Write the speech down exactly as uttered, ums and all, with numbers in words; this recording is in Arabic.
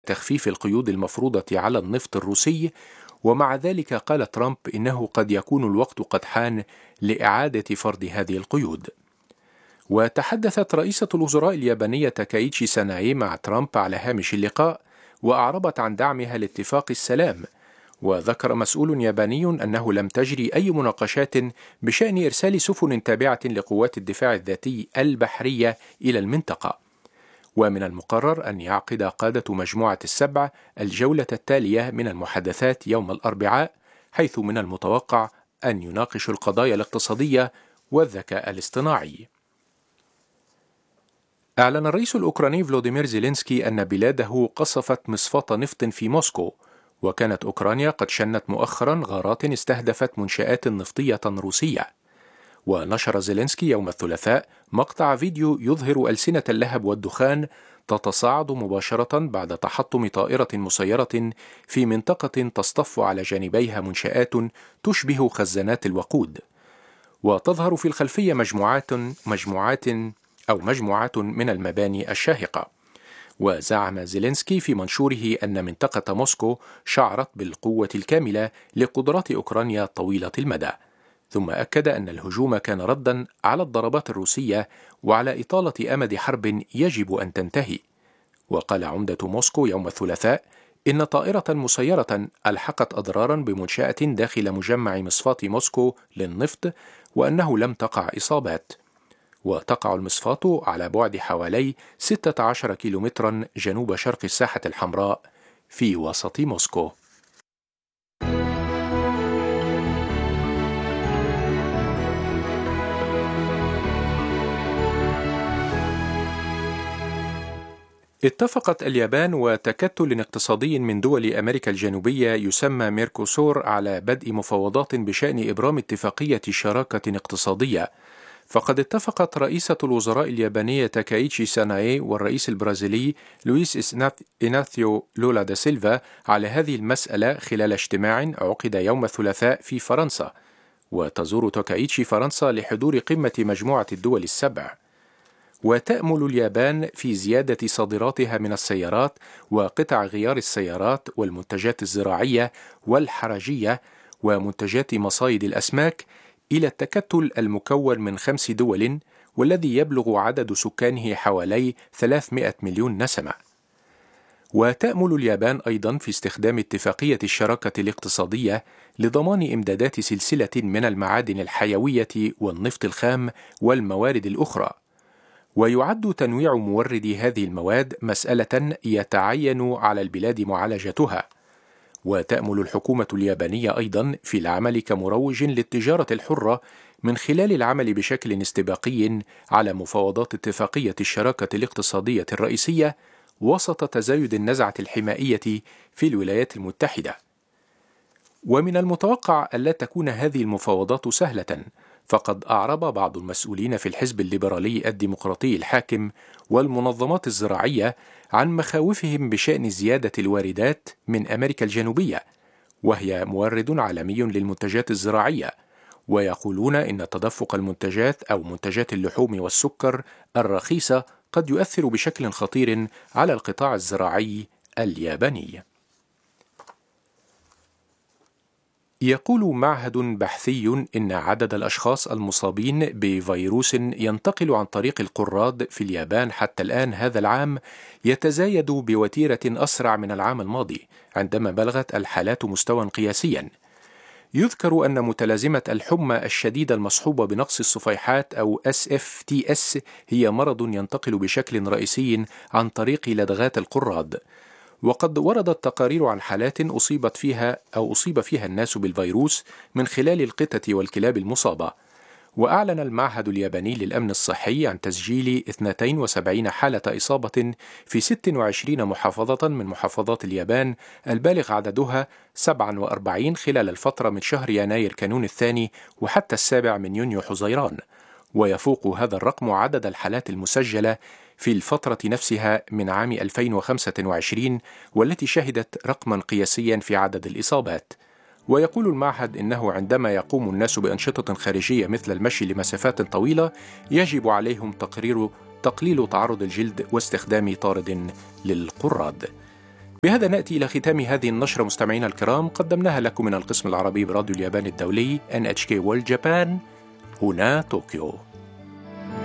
تخفيف القيود المفروضة على النفط الروسي، ومع ذلك قال ترامب إنه قد يكون الوقت قد حان لإعادة فرض هذه القيود. وتحدثت رئيسة الوزراء اليابانية تاكايتشي ساناي مع ترامب على هامش اللقاء، وأعربت عن دعمها لاتفاق السلام. وذكر مسؤول ياباني أنه لم تجري أي مناقشات بشأن إرسال سفن تابعة لقوات الدفاع الذاتي البحرية إلى المنطقة. ومن المقرر أن يعقد قادة مجموعة السبع الجولة التالية من المحادثات يوم الأربعاء، حيث من المتوقع أن يناقشوا القضايا الاقتصادية والذكاء الاصطناعي. أعلن الرئيس الأوكراني فلوديمير زيلينسكي أن بلاده قصفت مصفاة نفط في موسكو، وكانت أوكرانيا قد شنت مؤخرا غارات استهدفت منشآت نفطية روسية. ونشر زيلينسكي يوم الثلاثاء مقطع فيديو يظهر ألسنة اللهب والدخان تتصاعد مباشرة بعد تحطم طائرة مسيرة في منطقة تصطف على جانبيها منشآت تشبه خزانات الوقود، وتظهر في الخلفية مجموعات مجموعات أو مجموعات من المباني الشاهقة. وزعم زيلينسكي في منشوره أن منطقة موسكو شعرت بالقوة الكاملة لقدرات أوكرانيا طويلة المدى، ثم أكد أن الهجوم كان ردًا على الضربات الروسية وعلى إطالة أمد حرب يجب أن تنتهي. وقال عمدة موسكو يوم الثلاثاء إن طائرة مسيرة ألحقت أضرارا بمنشأة داخل مجمع مصفاة موسكو للنفط، وأنه لم تقع إصابات. وتقع المصفاة على بعد حوالي ستة عشر كيلومترا جنوب شرق الساحة الحمراء في وسط موسكو. اتفقت اليابان وتكتل اقتصادي من دول أمريكا الجنوبية يسمى ميركوسور على بدء مفاوضات بشأن إبرام اتفاقية شراكة اقتصادية. فقد اتفقت رئيسة الوزراء اليابانية تاكايتشي ساناي والرئيس البرازيلي لويس إناثيو لولا دا سيلفا على هذه المسألة خلال اجتماع عقد يوم الثلاثاء في فرنسا. وتزور تاكايتشي فرنسا لحضور قمة مجموعة الدول السبع. وتأمل اليابان في زيادة صادراتها من السيارات وقطع غيار السيارات والمنتجات الزراعية والحرجية ومنتجات مصايد الأسماك إلى التكتل المكون من خمس دول، والذي يبلغ عدد سكانه حوالي ثلاثمائة مليون نسمة. وتأمل اليابان أيضا في استخدام اتفاقية الشراكة الاقتصادية لضمان إمدادات سلسلة من المعادن الحيوية والنفط الخام والموارد الأخرى. ويعد تنويع موردي هذه المواد مسألة يتعين على البلاد معالجتها. وتأمل الحكومة اليابانية أيضا في العمل كمروج للتجارة الحرة من خلال العمل بشكل استباقي على مفاوضات اتفاقية الشراكة الاقتصادية الرئيسية وسط تزايد النزعة الحمائية في الولايات المتحدة. ومن المتوقع ألا تكون هذه المفاوضات سهلة، فقد أعرب بعض المسؤولين في الحزب الليبرالي الديمقراطي الحاكم والمنظمات الزراعية عن مخاوفهم بشأن زيادة الواردات من أمريكا الجنوبية، وهي مورد عالمي للمنتجات الزراعية، ويقولون إن تدفق المنتجات أو منتجات اللحوم والسكر الرخيصة قد يؤثر بشكل خطير على القطاع الزراعي الياباني. يقول معهد بحثي إن عدد الأشخاص المصابين بفيروس ينتقل عن طريق القراد في اليابان حتى الآن هذا العام يتزايد بوتيرة أسرع من العام الماضي، عندما بلغت الحالات مستوى قياسيا. يذكر أن متلازمة الحمى الشديدة المصحوبة بنقص الصفيحات أو إس إف تي إس هي مرض ينتقل بشكل رئيسي عن طريق لدغات القراد. وقد وردت تقارير عن حالات أصيبت فيها أو أصيب فيها الناس بالفيروس من خلال القطط والكلاب المصابة. وأعلن المعهد الياباني للأمن الصحي عن تسجيل اثنتين وسبعين حالة إصابة في ست وعشرين محافظة من محافظات اليابان، البالغ عددها سبعة وأربعين خلال الفترة من شهر يناير كانون الثاني وحتى السابع من يونيو حزيران. ويفوق هذا الرقم عدد الحالات المسجلة في الفترة نفسها من عام ألفين وخمسة وعشرين، والتي شهدت رقما قياسيا في عدد الإصابات. ويقول المعهد إنه عندما يقوم الناس بأنشطة خارجية مثل المشي لمسافات طويلة يجب عليهم تقرير تقليل تعرض الجلد واستخدام طارد للقراد. بهذا نأتي إلى ختام هذه النشرة مستمعينا الكرام، قدمناها لكم من القسم العربي براديو اليابان الدولي إن إتش كي World Japan هنا طوكيو.